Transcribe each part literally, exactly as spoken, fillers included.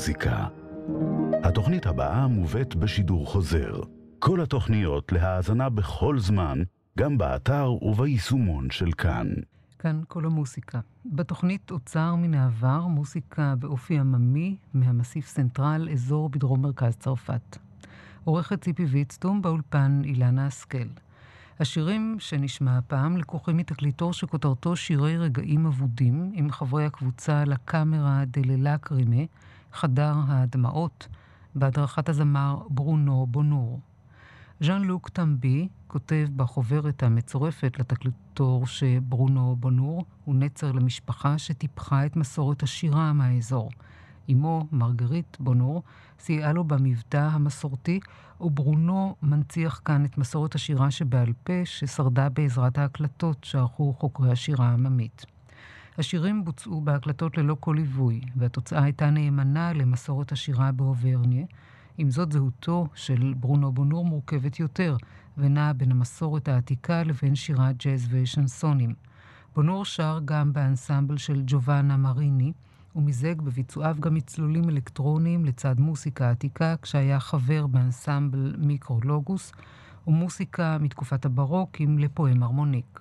מוזיקה. התוכנית הבאה מובאת בשידור חוזר. כל התוכניות להאזנה בכל זמן, גם באתר וביישומון של כאן. כאן כל המוסיקה. בתוכנית אוצר מן העבר, מוסיקה באופי עממי, מהמסיף סנטרל, אזור בדרום מרכז צרפת. עורכת ציפי ויצטום, באולפן אילנה השכל. השירים שנשמע הפעם לקוחים מתקליטור שכותרתו שירי רגעים אבודים, עם חברי הקבוצה לקאמרה דללה קרימה, חדר הדמעות, בהדרכת הזמר ברונו בונור. ז'אן לוק טמבי כותב בחוברת המצורפת לתקליטור שברונו בונור הוא נצר למשפחה שטיפחה את מסורת השירה מהאזור. אמו, מרגרית בונור, סייעה לו במבטא המסורתי, וברונו מנציח כאן את מסורת השירה שבעל פה ששרדה בעזרת ההקלטות שערכו חוקרי השירה העממית. השירים בוצעו בהקלטות ללא כל ליווי, והתוצאה הייתה נאמנה למסורת השירה באוברניה. עם זאת, זהותו של ברונו בונור מורכבת יותר, ונעה בין המסורת העתיקה לבין שירת ג'אז ושנסונים. בונור שר גם באנסמבל של ג'ובאנה מריני, ומיזג בביצועיו גם מצלולים אלקטרוניים לצד מוסיקה עתיקה, כשהיה חבר באנסמבל מיקרולוגוס, ומוסיקה מתקופת הברוק עם לפואם הרמוניק.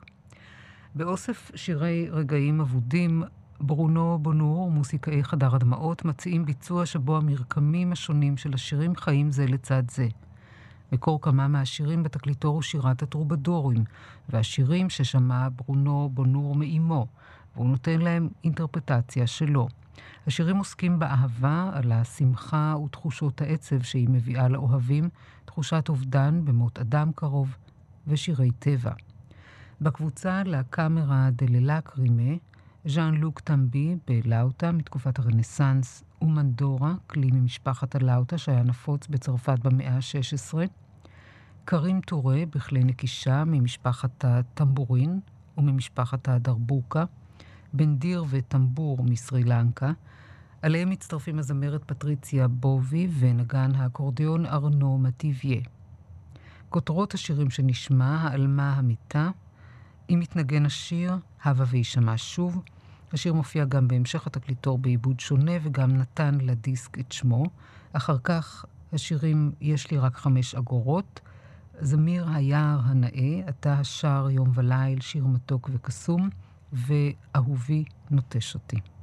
באוסף שירי רגעים אבודים, ברונו בונור ומוסיקאי חדר הדמעות מציעים ביצוע שבו המרקמים השונים של השירים חיים זה לצד זה. מקור כמה מהשירים בתקליטור הוא שירת הטרובדורים, והשירים ששמע ברונו בונור מאימו, והוא נותן להם אינטרפרטציה שלו. השירים עוסקים באהבה, על השמחה ותחושות העצב שהיא מביאה לאוהבים, תחושת אובדן במות אדם קרוב ושירי טבע. בקבוצה לקאמרה דללה קרימה, ז'אן לוק טמבי בלאוטה מתקופת הרנסנס ומנדורה, כלי ממשפחת הלאוטה שהיה נפוץ בצרפת במאה ה-שש עשרה, קרים טורה בכלי נקישה ממשפחת הטמבורין וממשפחת הדרבוקה, בנדיר וטמבור מסרי לנקה, עליהם מצטרפים הזמרת פטריציה בובי ונגן האקורדיון ארנו מטיביה. כותרות השירים שנשמע, העלמה המיטה, אם מתנגן השיר, הווה וישמע שוב. השיר מופיע גם בהמשך התקליטור בעיבוד שונה, וגם נתן לדיסק את שמו. אחר כך השירים יש לי רק חמש אגורות. זמיר היער הנאה, אתה השר יום וליל, שיר מתוק וקסום, ואהובי נוטש אותי.